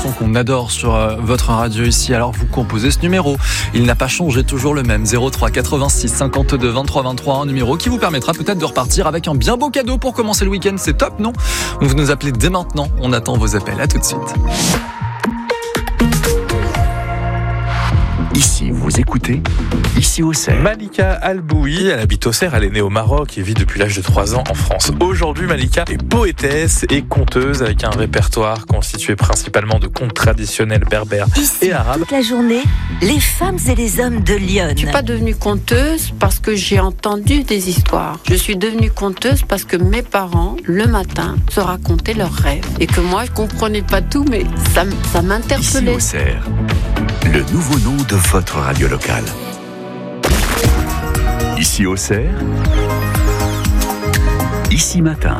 son qu'on adore sur votre radio ici. Alors vous composez ce numéro. Il n'a pas changé, toujours le même. 03 86 52 23 23. Un numéro qui vous permettra peut-être de repartir avec un bien beau cadeau pour commencer le week-end. C'est top, non? Vous nous appelez dès maintenant. On attend vos appels. À tout de suite. Ici, vous écoutez, ici Auxerre. Malika Alboui, elle habite Auxerre, elle est née au Maroc et vit depuis l'âge de 3 ans en France. Aujourd'hui, Malika est poétesse et conteuse avec un répertoire constitué principalement de contes traditionnels berbères et arabes. Toute la journée, les femmes et les hommes de Lyon. Je suis pas devenue conteuse parce que j'ai entendu des histoires. Je suis devenue conteuse parce que mes parents, le matin, se racontaient leurs rêves. Et que moi, je comprenais pas tout, mais ça m'interpellait. Ici Auxerre, le nouveau nom de votre radio locale. Ici Auxerre, ici matin.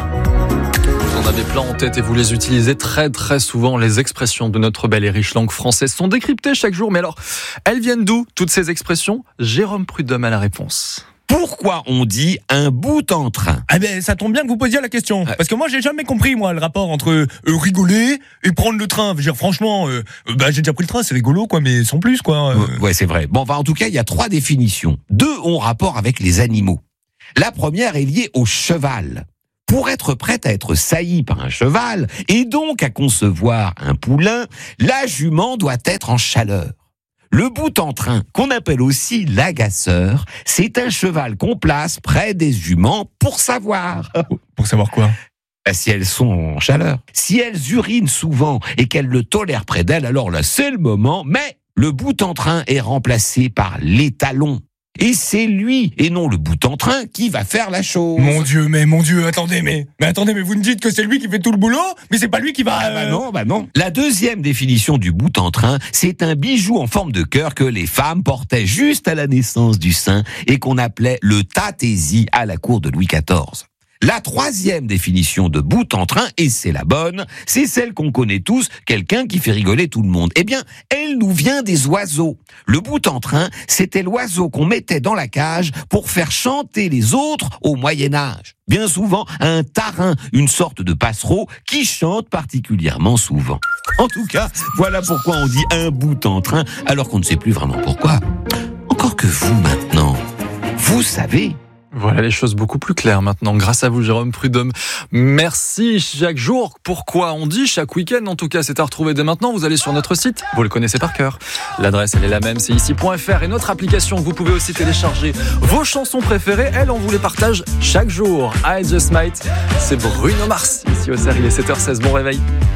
Vous en avez plein en tête et vous les utilisez très très souvent. Les expressions de notre belle et riche langue française sont décryptées chaque jour. Mais alors, elles viennent d'où, toutes ces expressions? Jérôme Prudhomme a la réponse. Pourquoi on dit un bout en train? Ah ben, ça tombe bien que vous posiez la question. Parce que moi, j'ai jamais compris, moi, le rapport entre rigoler et prendre le train. Je veux dire, franchement, j'ai déjà pris le train, c'est rigolo, quoi, mais sans plus, quoi. Ouais, c'est vrai. Bon, en tout cas, il y a 3 définitions. 2 ont rapport avec les animaux. La première est liée au cheval. Pour être prête à être saillie par un cheval, et donc à concevoir un poulain, la jument doit être en chaleur. Le bout en train, qu'on appelle aussi l'agaceur, c'est un cheval qu'on place près des juments pour savoir. Pour savoir quoi? Si elles sont en chaleur. Si elles urinent souvent et qu'elles le tolèrent près d'elles, alors là, c'est le moment, mais le bout en train est remplacé par l'étalon. Et c'est lui, et non le bout en train, qui va faire la chose. Mon Dieu, attendez, mais vous me dites que c'est lui qui fait tout le boulot, mais c'est pas lui qui va... Non. La deuxième définition du bout en train, c'est un bijou en forme de cœur que les femmes portaient juste à la naissance du sein et qu'on appelait le tatési à la cour de Louis XIV. La troisième définition de bout en train, et c'est la bonne, c'est celle qu'on connaît tous, quelqu'un qui fait rigoler tout le monde. Eh bien, elle nous vient des oiseaux. Le bout en train, c'était l'oiseau qu'on mettait dans la cage pour faire chanter les autres au Moyen-Âge. Bien souvent, un tarin, une sorte de passereau qui chante particulièrement souvent. En tout cas, voilà pourquoi on dit un bout en train, alors qu'on ne sait plus vraiment pourquoi. Encore que vous, maintenant, vous savez... Voilà les choses beaucoup plus claires maintenant, grâce à vous Jérôme Prudhomme. Merci chaque jour. Pourquoi on dit chaque week-end, en tout cas c'est à retrouver dès maintenant. Vous allez sur notre site, vous le connaissez par cœur. L'adresse elle est la même, c'est ici.fr. Et notre application, vous pouvez aussi télécharger vos chansons préférées. Elles, on vous les partage chaque jour. I Just Might, c'est Bruno Mars. Ici au CER, il est 7h16, bon réveil.